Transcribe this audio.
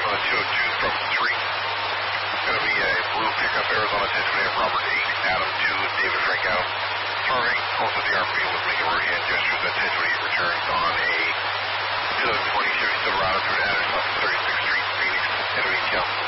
Arizona 202 from 3. Going to be a blue pickup, Arizona 1028, Robert 8, Adam 2, David Frank Adam. Confirming, also the RP with making word hand gestures that 1028 returns on a 2020 Chevy Silverado through Anderson, 36th Street, Phoenix, 1028 Cal.